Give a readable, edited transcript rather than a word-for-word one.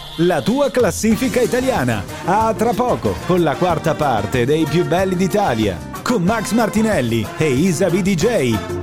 la tua classifica italiana. A tra poco con la quarta parte dei più belli d'Italia con Max Martinelli e Isa BDJ.